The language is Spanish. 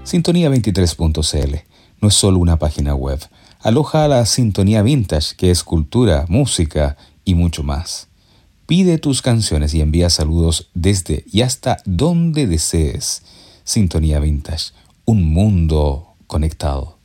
Sintonía23.cl no es solo una página web. Aloja la Sintonía Vintage, que es cultura, música y mucho más. Pide tus canciones y envía saludos desde y hasta donde desees. Sintonía Vintage, un mundo conectado.